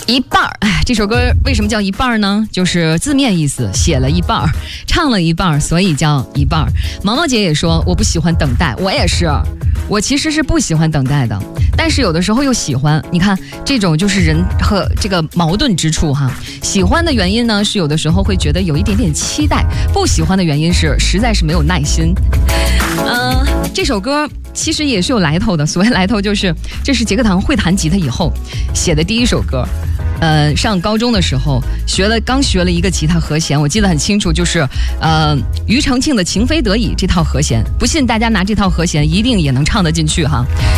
一半儿，哎，这首歌为什么叫一半儿呢？就是字面意思，写了一半儿，唱了一半儿，所以叫一半儿。毛毛姐也说我不喜欢等待，我也是，我其实是不喜欢等待的，但是有的时候又喜欢。你看，这种就是人和这个矛盾之处哈。喜欢的原因呢，是有的时候会觉得有一点点期待；不喜欢的原因是实在是没有耐心。这首歌其实也是有来头的，所谓来头就是这是杰克堂会弹吉他以后写的第一首歌。上高中的时候刚学了一个吉他和弦，我记得很清楚，就是庾澄庆的《情非得已》这套和弦，不信大家拿这套和弦一定也能唱得进去哈。